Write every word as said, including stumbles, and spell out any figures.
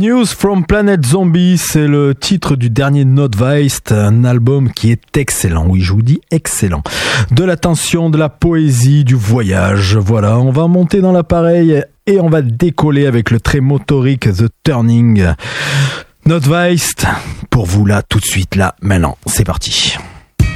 News from Planet Zombie, c'est le titre du dernier Nordweist, un album qui est excellent, oui je vous dis excellent. De la tension, de la poésie, du voyage, voilà, on va monter dans l'appareil et on va décoller avec le très motorique The Turning. Nordweist, pour vous là, tout de suite là, maintenant, c'est parti.